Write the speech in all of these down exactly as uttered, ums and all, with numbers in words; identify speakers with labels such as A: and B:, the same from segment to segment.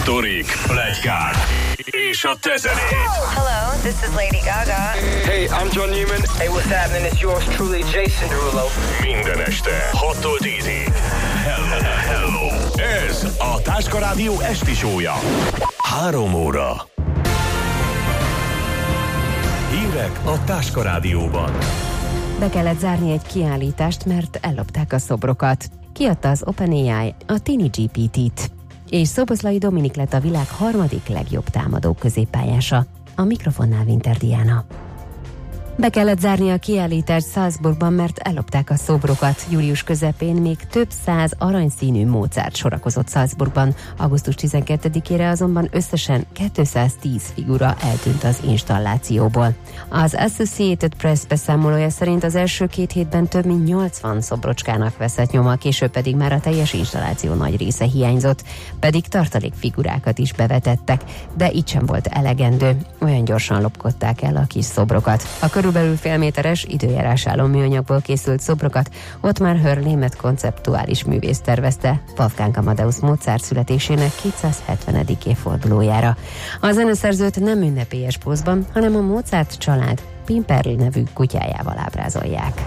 A: sztorik, pletykák és a te zenéd.
B: Hello, this is Lady Gaga.
C: Hey, I'm John Newman. Hey, what's happening? It's yours truly, Jason Derulo.
A: Minden este hattól tízig. Hello, hello. Ez a Táska Rádió esti show-ja. Három óra. Hírek a Táska Rádióban.
D: Be kellett zárni egy kiállítást, mert ellopták a szobrokat. Kiadta az OpenAI a Tini gé pé té-t. És Szoboszlai Dominik lett a világ harmadik legjobb támadó középpályása. A mikrofonnál Winter Diana. Be kellett zárni a kiállítást Salzburgban, mert ellopták a szobrokat. Július közepén még több száz aranyszínű Mozart sorakozott Salzburgban. augusztus tizenkettedikére azonban összesen kétszáztíz figura eltűnt az installációból. Az Associated Press beszámolója szerint az első két hétben több mint nyolcvan szobrocskának veszett nyoma, később pedig már a teljes installáció nagy része hiányzott, pedig tartalékfigurákat is bevetettek, de így sem volt elegendő. Olyan gyorsan lopkodták el a kis szobrokat. A körülbelül félméteres időjárásálló műanyagból készült szobrokat Ottmar Hörl német konceptuális művész tervezte Wolfgang Amadeus Mozart születésének kétszázhetvenedik évfordulójára. A zeneszerzőt nem ünnepélyes pózban, hanem a Mozart család Pimperl nevű kutyájával ábrázolják.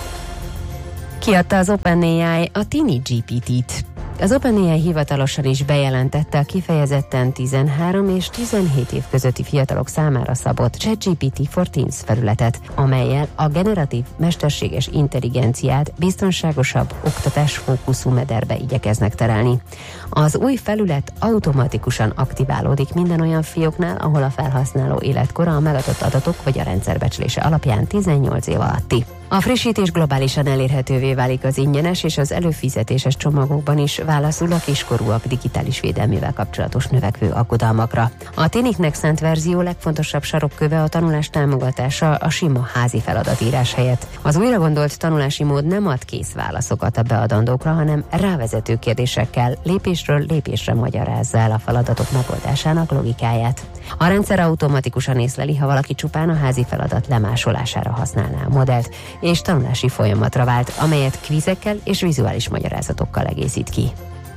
D: Kiadta az OpenAI a Tini gé pé té-t. Az OpenAI hivatalosan is bejelentette a kifejezetten tizenhárom és tizenhét év közötti fiatalok számára szabott ChatGPT for Teens felületet, amellyel a generatív mesterséges intelligenciát biztonságosabb oktatásfókuszú mederbe igyekeznek terelni. Az új felület automatikusan aktiválódik minden olyan fióknál, ahol a felhasználó életkora a megadott adatok vagy a rendszerbecslése alapján tizennyolc év alatti. A frissítés globálisan elérhetővé válik az ingyenes és az előfizetéses csomagokban is, válaszul a kiskorúak digitális védelmével kapcsolatos növekvő aggodalmakra. A Tiniknek szánt verzió legfontosabb sarokköve a tanulás támogatása a sima házi feladatírás helyett. Az újra gondolt tanulási mód nem ad kész válaszokat a beadandókra, hanem rávezető kérdésekkel lépésről lépésre magyarázza el a feladatok megoldásának logikáját. A rendszer automatikusan észleli, ha valaki csupán a házi feladat lemásolására használná a modellt, és tanulási folyamatra vált, amelyet kvízekkel és vizuális magyarázatokkal egészít ki.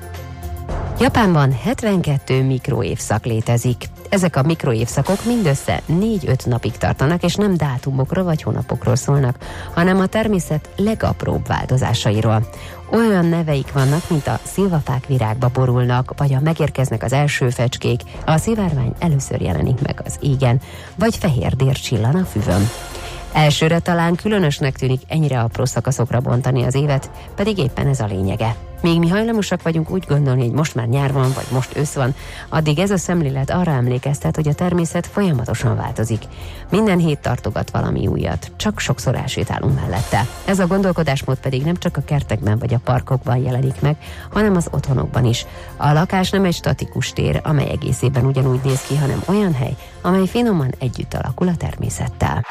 D: Japánban hetvenkettő mikroévszak létezik. Ezek a mikroévszakok mindössze négy-öt napig tartanak, és nem dátumokról vagy hónapokról szólnak, hanem a természet legapróbb változásairól. Olyan neveik vannak, mint a szilvafák virágba borulnak, vagy ha megérkeznek az első fecskék, a szivárvány először jelenik meg az égen, vagy fehér dér csillan a füvön. Elsőre talán különösnek tűnik ennyire apró szakaszokra bontani az évet, pedig éppen ez a lényege. Míg mi hajlamosak vagyunk úgy gondolni, hogy most már nyár van, vagy most ősz van, addig ez a szemlélet arra emlékeztet, hogy a természet folyamatosan változik. Minden hét tartogat valami újat, csak sokszor elsétálunk mellette. Ez a gondolkodásmód pedig nem csak a kertekben vagy a parkokban jelenik meg, hanem az otthonokban is. A lakás nem egy statikus tér, amely egészében ugyanúgy néz ki, hanem olyan hely, amely finoman együtt alakul a természettel.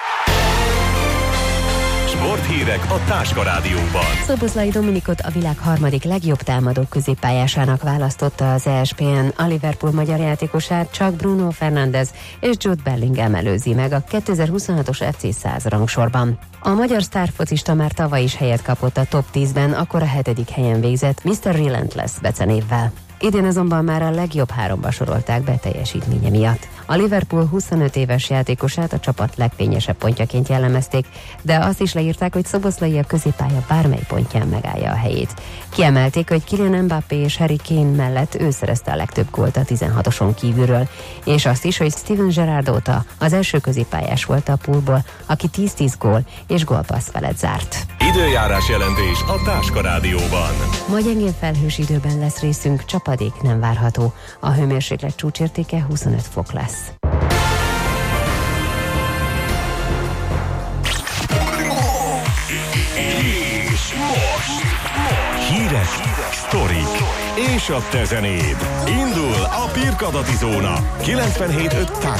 A: Sporthírek a Táska Rádióban.
D: Szoboszlai Dominikot a világ harmadik legjobb támadó középpályásának választotta az e es pé en. A Liverpool magyar játékosát csak Bruno Fernandes és Jude Bellingham előzi meg a kétezer-huszonhatos ef cé száz rangsorban. A magyar sztárfocista már tavaly is helyet kapott a top tízben, akkor a hetedik helyen végzett miszter Relentless becenévvel. Idén azonban már a legjobb háromba sorolták be teljesítménye miatt. A Liverpool huszonöt éves játékosát a csapat legfényesebb pontjaként jellemezték, de azt is leírták, hogy Szoboszlai a középpálya bármely pontján megállja a helyét. Kiemelték, hogy Kylian Mbappé és Harry Kane mellett ő szerezte a legtöbb gólt a tizenhatoson kívülről, és azt is, hogy Steven Gerrard óta az első középpályás volt a poolból, aki tíz-tíz gól és gólpassz felett zárt.
A: Időjárás jelentés a Táska Rádióban.
D: Ma gyengén felhős időben lesz részünk, csapadék nem várható. A hőmérséklet csúcsértéke huszonöt fok lesz.
A: És most, most hírek, sztorik és a te zenéd. Indul a Pirkadati Zóna kilencvenhét öt